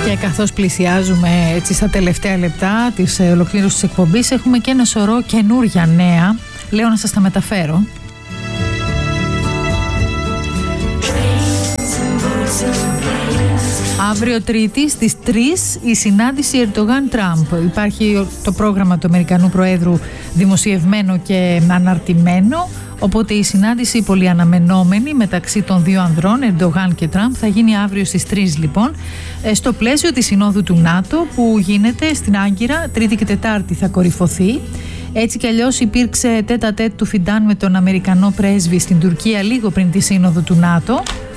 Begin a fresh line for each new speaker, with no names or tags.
Και καθώς πλησιάζουμε έτσι στα τελευταία λεπτά της ολοκλήρωσης της εκπομπής, έχουμε και ένα σωρό καινούρια νέα. Λέω να σας τα μεταφέρω. Αύριο Τρίτη στις 3 η συνάντηση Ερντογάν-Τραμπ. Υπάρχει το πρόγραμμα του Αμερικανού Προέδρου δημοσιευμένο και αναρτημένο, οπότε η συνάντηση πολύ αναμενόμενη μεταξύ των δύο ανδρών, Ερντογάν και Τραμπ, θα γίνει αύριο στις 3 λοιπόν, στο πλαίσιο της Συνόδου του ΝΑΤΟ που γίνεται στην Άγκυρα. Τρίτη και Τετάρτη θα κορυφωθεί. Έτσι κι αλλιώς υπήρξε τέτα τέτ του Φιντάν με τον Αμερικανό πρέσβη στην Τουρκία λίγο πριν τη Σύνοδο του ΝΑΤΟ.